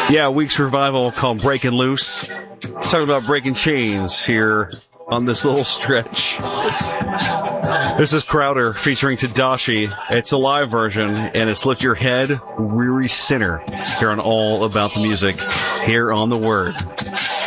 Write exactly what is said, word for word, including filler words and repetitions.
Yeah, Week's revival called Breaking Loose. Talking about breaking chains here on this little stretch. This is Crowder featuring Tadashi. It's a live version, and it's Lift Your Head, Weary Sinner, here on All About the Music, here on The Word.